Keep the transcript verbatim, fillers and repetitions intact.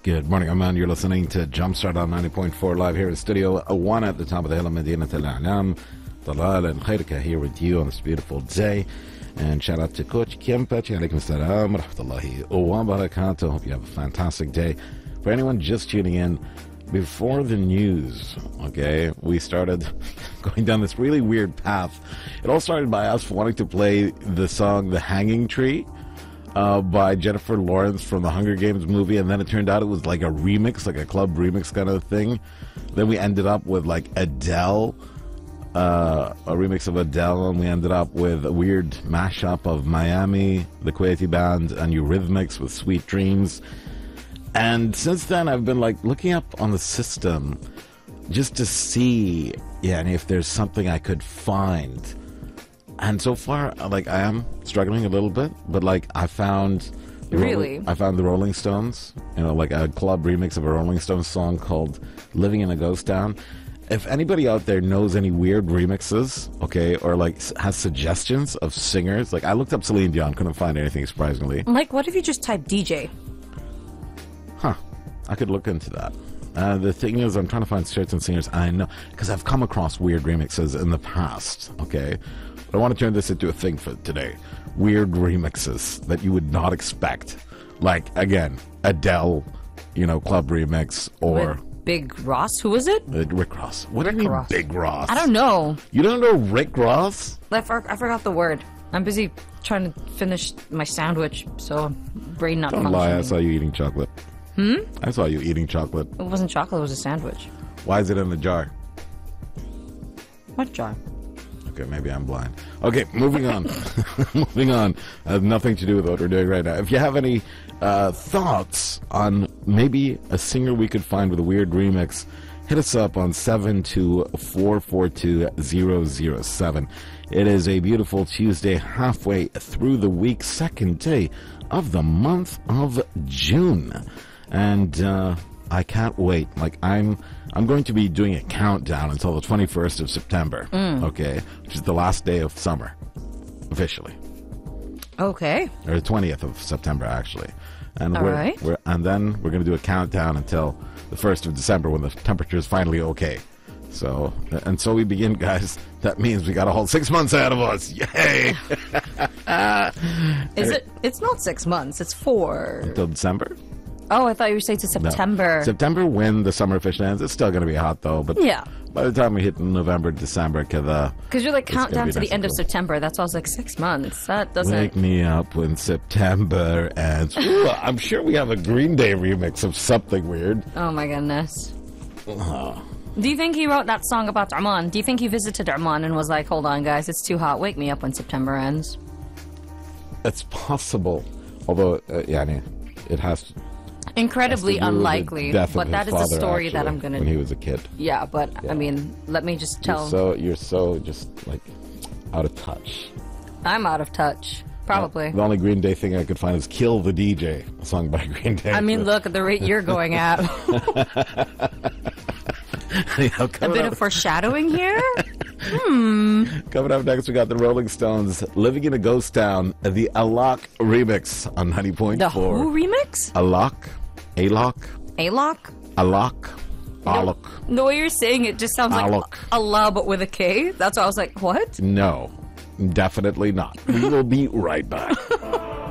Good morning, Oman. You're listening to Jumpstart on ninety point four live here in Studio one at the top of the hill of Medina Al-A'lam. Dalal and Khairika here with you on this beautiful day. And shout out to Coach Kim Pachi. Alaikum salam. Rahmatullahi wa barakatuh. Hope you have a fantastic day. For anyone just tuning in, before the news, okay, we started going down this really weird path. It all started by us wanting to play the song The Hanging Tree uh, by Jennifer Lawrence from the Hunger Games movie, and then it turned out it was like a remix, like a club remix kind of thing. Then we ended up with like Adele, uh, a remix of Adele, and we ended up with a weird mashup of Miami, the Kuwaiti band, and Eurythmics with Sweet Dreams. And since then, I've been like looking up on the system just to see, yeah, and if there's something I could find. And so far, like I am struggling a little bit, but like I found, the really, Rolling, I found the Rolling Stones, you know, like a club remix of a Rolling Stones song called "Living in a Ghost Town." If anybody out there knows any weird remixes, okay, or like has suggestions of singers, like I looked up Celine Dion, couldn't find anything surprisingly. Like, what if you just type D J? Huh. I could look into that. Uh, the thing is, I'm trying to find certain singers I know, because I've come across weird remixes in the past, okay? But I want to turn this into a thing for today. Weird remixes that you would not expect. Like, again, Adele, you know, club remix, or... With Big Ross? Who was it? Uh, Rick Ross. What Rick do you mean Ross. Big Ross? I don't know. You don't know Rick Ross? I, for- I forgot the word. I'm busy trying to finish my sandwich, so brain not Don't functioning. lie, I saw you eating chocolate. Hmm? I saw you eating chocolate. It wasn't chocolate, it was a sandwich. Why is it in the jar? What jar? Okay, maybe I'm blind. Okay, moving on. moving on. Has nothing to do with what we're doing right now. If you have any uh, thoughts on maybe a singer we could find with a weird remix, hit us up on seven two four four two zero zero seven. It is a beautiful Tuesday, halfway through the week, second day of the month of June. And uh, I can't wait. Like, I'm I'm going to be doing a countdown until the twenty-first of September, Mm. okay, which is the last day of summer, officially. Okay. Or the twentieth of September, actually. And All we're, right. we're and then we're going to do a countdown until the first of December when the temperature is finally okay. So, and so we begin, guys. That means we got a whole six months ahead of us. Yay! Is it? It's not six months, it's four. Until December? Oh, I thought you were saying to No. September. September, when the summer officially ends. It's still going to be hot, though. But Yeah. by the time we hit November, December, kada, Because you're like it's gonna countdown be to nice the end and of cool. September. That's why I was like six months. That doesn't. Wake me up when September ends. Ooh, I'm sure we have a Green Day remix of something weird. Oh my goodness. Oh. Do you think he wrote that song about Oman? Do you think he visited Oman and was like, hold on, guys, it's too hot. Wake me up when September ends? It's possible. Although, uh, yeah, I mean, it has to, Incredibly has to do with the unlikely. death of But his that is a father, story that actually, I'm going when he to. was a kid. Yeah, but Yeah. I mean, let me just tell. You're so, you're so just, like, out of touch. I'm out of touch. Probably. The only Green Day thing I could find is Kill the D J, a song by Green Day. I mean, look at the rate you're going at. Yeah, A coming bit up- of foreshadowing here? Hmm. Coming up next, we got the Rolling Stones, Living in a Ghost Town, the Alok remix on ninety point The four. Who remix? Alok? Alok? Alok? Alok? Alok? The way you're saying it just sounds like Alok. Allah, but with a K. That's why I was like, what? No, definitely not. We will be right back.